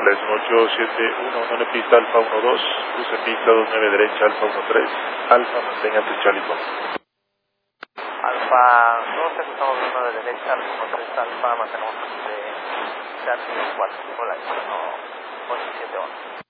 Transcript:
Charles 1871, 1 pista Alfa 12, cruce pista 29 derecha Alfa 13, Alfa manténgase Charlie Tom. Alfa 12, estamos viendo de derecha, Alfa 3 Alfa, mantenemos de Charlie 4, hola, 1, 8, 7, 11.